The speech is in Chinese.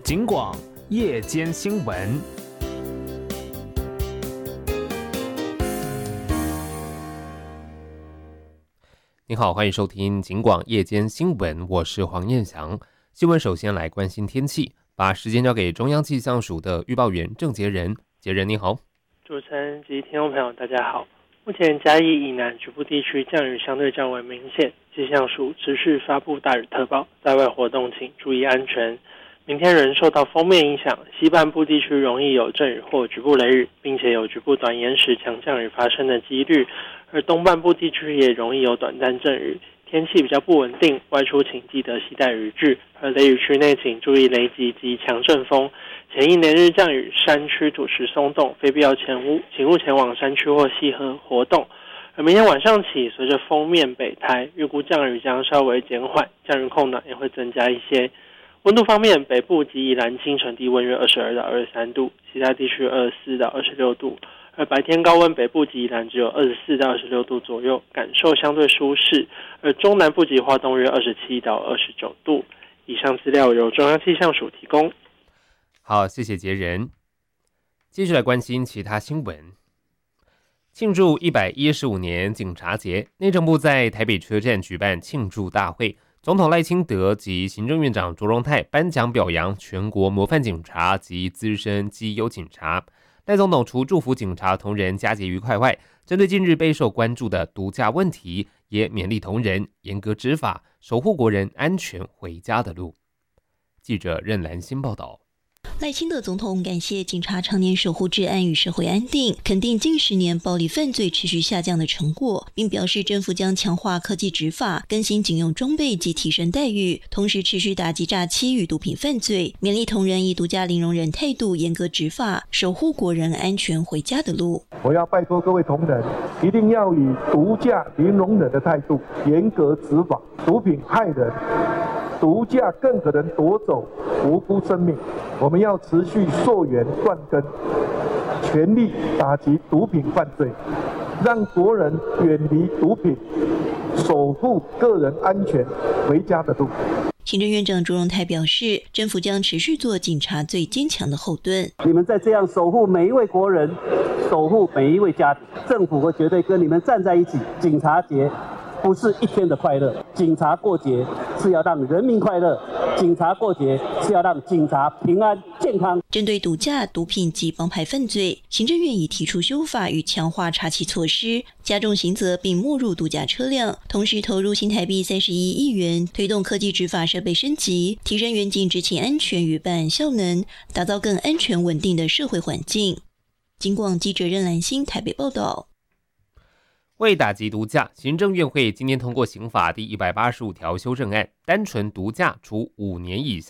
警广夜间新闻。 你好，欢迎收听警广夜间新闻，我是黄彦翔。新闻首先来关心天气，把时间交给中央气象署的预报员郑杰仁。杰仁你好。 主持人及听众朋友大家好。目前嘉义以南局部地区降雨相对较为明显，气象署持续发布大雨特报，在外活动请注意安全。明天仍受到锋面影响，西半部地区容易有阵雨或局部雷雨，并且有局部短延时强降雨发生的几率，而东半部地区也容易有短暂阵雨，天气比较不稳定，外出请记得携带雨具，而雷雨区内请注意雷击及强阵风。前一连日降雨，山区土石松动，非必要请勿前往山区或溪河活动。而明天晚上起，随着锋面北抬，预估降雨将稍微减缓，降雨空档也会增加一些。温度方面，北部及宜兰清晨低温约22到23度，其他地区24到26度，而白天高温北部及宜兰只有24到26度左右，感受相对舒适，而中南部及花东约27到29度。以上资料由中央气象署提供。 好，谢谢杰仁。继续来关心其他新闻。庆祝115年警察节，内政部在台北车站举办庆祝大会，总统赖清德及行政院长卓荣泰颁奖表扬全国模范警察及资深绩优警察。赖总统除祝福警察同仁佳节愉快外，针对近日备受关注的毒驾问题，也勉励同仁严格执法，守护国人安全回家的路。记者任兰心报道。 赖清德总统感谢警察常年守护治安与社会安定，肯定近10年暴力犯罪持续下降的成果，并表示政府将强化科技执法，更新警用装备及提升待遇，同时持续打击诈欺与毒品犯罪，勉励同仁以毒驾零容忍态度严格执法，守护国人安全回家的路。 我要拜托各位同仁，一定要以毒驾零容忍的态度严格执法，毒品害人，毒驾更可能夺走无辜生命。我们要持续溯源断根，全力打击毒品犯罪，让国人远离毒品，守护个人安全回家的路。 行政院长卓荣泰表示，政府将持续做警察最坚强的后盾。 你们在这样守护每一位国人，守护每一位家庭，政府会绝对跟你们站在一起。警察节不是一天的快乐，警察过节是要让人民快乐，警察过节是要让警察平安健康。 针对毒驾、毒品及帮派犯罪，行政院已提出修法与强化查缉措施，加重刑责并没入毒驾车辆，同时投入新台币31亿元，推动科技执法设备升级，提升员警执勤安全与办案效能，打造更安全稳定的社会环境。警广记者任兰心台北报道。 为打击毒驾，行政院会今天通过刑法第185条修正案，单纯毒驾处5年以下